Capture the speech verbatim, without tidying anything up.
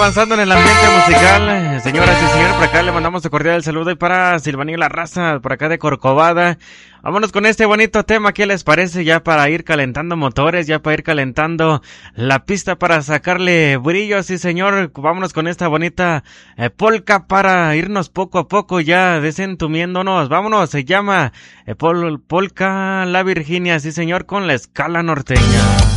Avanzando en el ambiente musical, eh, señoras y señores, por acá le mandamos un cordial saludo y para Silvanillo La Raza, por acá de Corcovada. Vámonos con este bonito tema, ¿qué les parece? Ya para ir calentando motores, ya para ir calentando la pista para sacarle brillo, sí señor. Vámonos con esta bonita eh, polka para irnos poco a poco ya desentumiéndonos. Vámonos, se llama eh, pol, Polka La Virginia, sí señor, con la escala norteña.